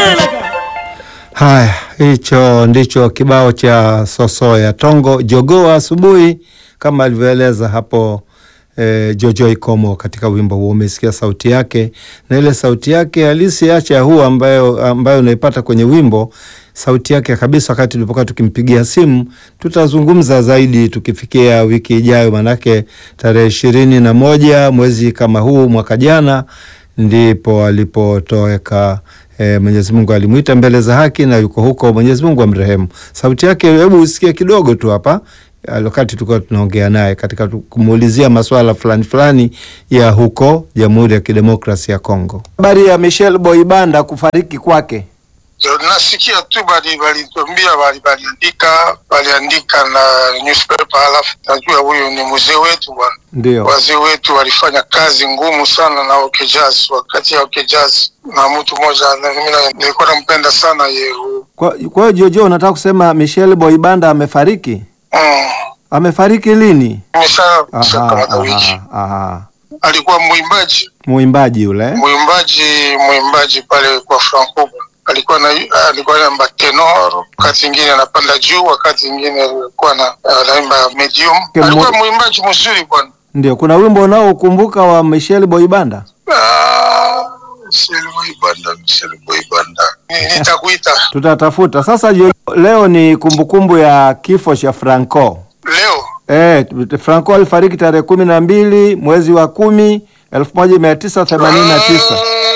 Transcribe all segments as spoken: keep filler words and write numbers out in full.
Haya, hicho ndicho kibao cha Sosoya Tongo, jogoo asubuhi, kama alivyoeleza hapo eh, Jojo Ikomo katika wimbo huo. Umesikia sauti yake, na ile sauti yake halisi acha huu ambayo ambayo unaipata kwenye wimbo, sauti yake kabisa. Wakati tulipokuwa tukimpigia simu, tutazungumza zaidi tukifikia wiki ijayo, manake tarehe ishirini na moja mwezi kama huu mwaka jana ndipo alipotoweka. E, Mwenyezi Mungu alimuita mbele za haki na yuko huko, Mwenyezi Mungu amrehemu. Sauti yake hebu usikie kidogo tu hapa wakati tulikuwa tunaongea naye katika kumuulizia masuala fulani fulani ya huko Jamhuri ya Kidemokrasia ya Kongo. Habari ya Michel Boibanda kufariki kwake. Nasikia tu bali walituambia bali baliandika baliandika na newspaper, alafu najua huyu ni mzee wetu bwana. Ndio. Wazee wetu walifanya kazi ngumu sana na OK Jazz, wakati ya OK Jazz, na mtu mmoja mimi nilikuwa nampenda sana yeye. Kwa kwa hiyo Jojo, nataka kusema Michel Boibanda amefariki? Mm. Amefariki lini? Nimesha kama wiki. Aha. Alikuwa muimbaji. Muimbaji yule? Muimbaji, muimbaji pale kwa Franco. Alikuwa na alikuwa na tenor, wakati mwingine anapanda juu, wakati mwingine alikuwa na anaimba medium. Alikuwa muimbaji mzuri bwana. Ndio, kuna wimbo nao ukumbuka wa Michel Boibanda? Ah, Michel Boibanda, Michel Boibanda. Nitakuita. Tutatafuta. Sasa leo ni kumbukumbu ya kifo cha Franco. Leo? Eh, Franco alifariki tarehe kumi na mbili mwezi wa kumi elfu moja mia tisa themanini na tisa.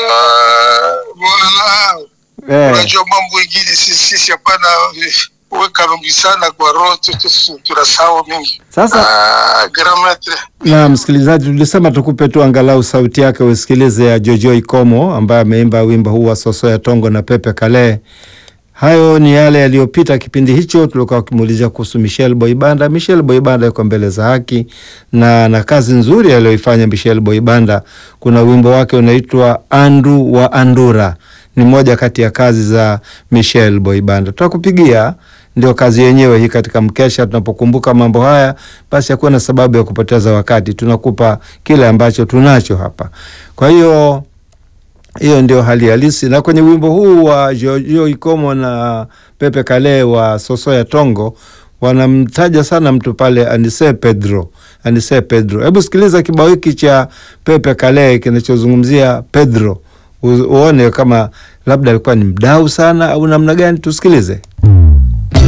Eh. Unajua mambo mengine sisi sisi hapana weka mingi sana kwa roho, tunasahau mingi. Sasa ah, grametre. Na msikilizaji, tulisema tukupe tu angalau sauti yake usikilize, ya Jojo Ikomo ambaye ameimba wimbo huu wa Sosoya Tongo na Pepe Kale. Hayo ni yale yaliyopita kipindi hicho. Tulikuwa tukimuulizia kuhusu Michel Boibanda. Michel Boibanda yuko mbele za haki na na kazi nzuri aliyoifanya Michel Boibanda. Kuna wimbo wake unaitwa Andu wa Andura, ni moja kati ya kazi za Michel Boibanda. Tutakupigia, ndio kazi yenyewe hii katika mkesha. Tunapokumbuka mambo haya, basi hakuna sababu ya kupoteza wakati, tunakupa kile ambacho tunacho hapa. Kwa hiyo hiyo ndio hali halisi. Na kwenye wimbo huu wa Jojo Ikomo na Pepe Kale wa Sosoya Tongo wanamtaja sana mtu pale, Anise Pedro. Anise Pedro. Hebu sikiliza kibao hiki cha Pepe Kale kinachozungumzia Pedro, uone kama labda alikuwa ni mdau sana au namna gani. Tusikilize.